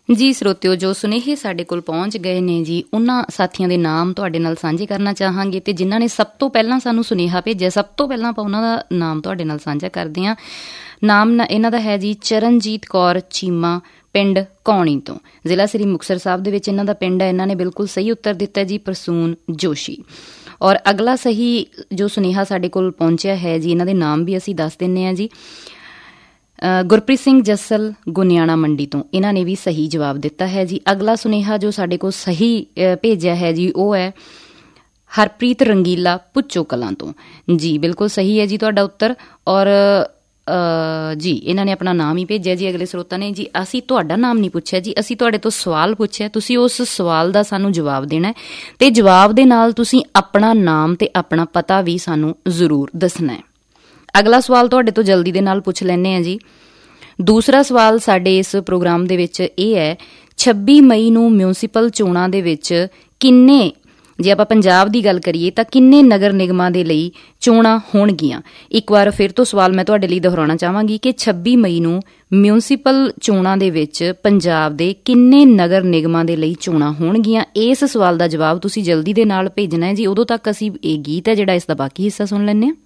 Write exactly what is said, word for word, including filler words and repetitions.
ਜੀ ਸਰੋਤਿਓ, ਜੋ ਸੁਨੇਹੇ ਸਾਡੇ ਕੋਲ ਪਹੁੰਚ ਗਏ ਨੇ ਜੀ, ਉਹਨਾਂ ਸਾਥੀਆਂ ਦੇ ਨਾਮ ਤੁਹਾਡੇ ਨਾਲ ਸਾਂਝੇ ਕਰਨਾ ਚਾਹਾਂਗੇ ਅਤੇ ਜਿਨ੍ਹਾਂ ਨੇ ਸਭ ਤੋਂ ਪਹਿਲਾਂ ਸਾਨੂੰ ਸੁਨੇਹਾ ਭੇਜਿਆ, ਸਭ ਤੋਂ ਪਹਿਲਾਂ ਆਪਾਂ ਉਹਨਾਂ ਦਾ ਨਾਮ ਤੁਹਾਡੇ ਨਾਲ ਸਾਂਝਾ ਕਰਦੇ ਹਾਂ। ਨਾਮ ਇਹਨਾਂ ਦਾ ਹੈ ਜੀ ਚਰਨਜੀਤ ਕੌਰ ਚੀਮਾ, ਪਿੰਡ ਕੌਣੀ ਤੋਂ, ਜ਼ਿਲ੍ਹਾ ਸ੍ਰੀ ਮੁਕਤਸਰ ਸਾਹਿਬ ਦੇ ਵਿੱਚ ਇਹਨਾਂ ਦਾ ਪਿੰਡ ਹੈ। ਇਹਨਾਂ ਨੇ ਬਿਲਕੁਲ ਸਹੀ ਉੱਤਰ ਦਿੱਤਾ ਜੀ, ਪ੍ਰਸੂਨ ਜੋਸ਼ੀ। ਔਰ ਅਗਲਾ ਸਹੀ ਜੋ ਸੁਨੇਹਾ ਸਾਡੇ ਕੋਲ ਪਹੁੰਚਿਆ ਹੈ ਜੀ, ਇਹਨਾਂ ਦੇ ਨਾਮ ਵੀ ਅਸੀਂ ਦੱਸ ਦਿੰਦੇ ਹਾਂ ਜੀ। ਗੁਰਪ੍ਰੀਤ ਸਿੰਘ ਜੱਸਲ, ਗੁਨਿਆਣਾ ਮੰਡੀ ਤੋਂ, ਇਹਨਾਂ ਨੇ ਵੀ ਸਹੀ ਜਵਾਬ ਦਿੱਤਾ ਹੈ ਜੀ। ਅਗਲਾ ਸੁਨੇਹਾ ਜੋ ਸਾਡੇ ਕੋਲ ਸਹੀ ਭੇਜਿਆ ਹੈ ਜੀ, ਉਹ ਹੈ ਹਰਪ੍ਰੀਤ ਰੰਗੀਲਾ, ਪੁੱਚੋ ਕਲਾਂ ਤੋਂ। ਜੀ ਬਿਲਕੁਲ ਸਹੀ ਹੈ ਜੀ ਤੁਹਾਡਾ ਉੱਤਰ। ਔਰ ਜੀ ਇਹਨਾਂ ਨੇ ਆਪਣਾ ਨਾਮ ਹੀ ਭੇਜਿਆ ਜੀ। ਅਗਲੇ ਸਰੋਤਾ ਨੇ ਜੀ, ਅਸੀਂ ਤੁਹਾਡਾ ਨਾਮ ਨਹੀਂ ਪੁੱਛਿਆ ਜੀ, ਅਸੀਂ ਤੁਹਾਡੇ ਤੋਂ ਸਵਾਲ ਪੁੱਛਿਆ, ਤੁਸੀਂ ਉਸ ਸਵਾਲ ਦਾ ਸਾਨੂੰ ਜਵਾਬ ਦੇਣਾ ਹੈ ਅਤੇ ਜਵਾਬ ਦੇ ਨਾਲ ਤੁਸੀਂ ਆਪਣਾ ਨਾਮ ਅਤੇ ਆਪਣਾ ਪਤਾ ਵੀ ਸਾਨੂੰ ਜ਼ਰੂਰ ਦੱਸਣਾ ਹੈ। ਅਗਲਾ ਸਵਾਲ ਤੁਹਾਡੇ ਤੋਂ ਜਲਦੀ ਦੇ ਨਾਲ ਪੁੱਛ ਲੈਂਦੇ ਹਾਂ ਜੀ। ਦੂਸਰਾ ਸਵਾਲ ਸਾਡੇ ਇਸ ਪ੍ਰੋਗਰਾਮ ਦੇ ਵਿੱਚ ਇਹ ਹੈ, ਛੱਬੀ ਮਈ ਨੂੰ ਮਿਊਨਸੀਪਲ ਚੋਣਾਂ ਦੇ ਵਿੱਚ ਕਿੰਨੇ, ਜੇ ਆਪਾਂ ਪੰਜਾਬ ਦੀ ਗੱਲ ਕਰੀਏ ਤਾਂ ਕਿੰਨੇ ਨਗਰ ਨਿਗਮਾਂ ਦੇ ਲਈ ਚੋਣਾਂ ਹੋਣਗੀਆਂ? ਇੱਕ ਵਾਰ ਫਿਰ ਤੋਂ ਸਵਾਲ ਮੈਂ ਤੁਹਾਡੇ ਲਈ ਦੁਹਰਾਉਣਾ ਚਾਹਾਂਗੀ ਕਿ ਛੱਬੀ ਮਈ ਨੂੰ ਮਿਊਨਸੀਪਲ ਚੋਣਾਂ ਦੇ ਵਿੱਚ ਪੰਜਾਬ ਦੇ ਕਿੰਨੇ ਨਗਰ ਨਿਗਮਾਂ ਦੇ ਲਈ ਚੋਣਾਂ ਹੋਣਗੀਆਂ? ਇਸ ਸਵਾਲ ਦਾ ਜਵਾਬ ਤੁਸੀਂ ਜਲਦੀ ਦੇ ਨਾਲ ਭੇਜਣਾ ਹੈ ਜੀ। ਉਦੋਂ ਤੱਕ ਅਸੀਂ ਇਹ ਗੀਤ ਹੈ ਜਿਹੜਾ, ਇਸ ਦਾ ਬਾਕੀ ਹਿੱਸਾ ਸੁਣ ਲੈਂਦੇ ਹਾਂ।